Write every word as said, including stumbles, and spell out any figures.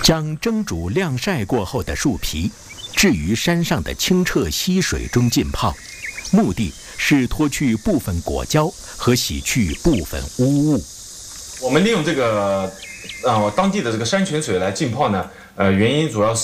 将蒸煮晾晒过后的树皮置于山上的清澈溪水中浸泡，目的是脱去部分果胶和洗去部分污物。 我们利用这个呃当地的这个山泉水来浸泡呢，呃，原因主要是